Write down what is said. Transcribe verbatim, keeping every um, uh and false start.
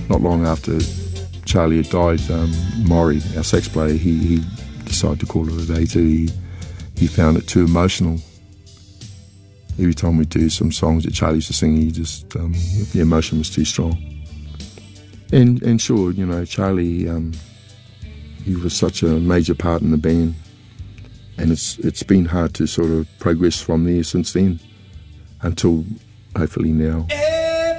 not long after Charlie had died, um, Maury, our sax player, he, he decided to call it a day too. He, he found it too emotional. Every time we do some songs that Charlie used to sing, he just, um, the emotion was too strong. And and sure, you know, Charlie, um, he was such a major part in the band, and it's it's been hard to sort of progress from there since then, until hopefully now.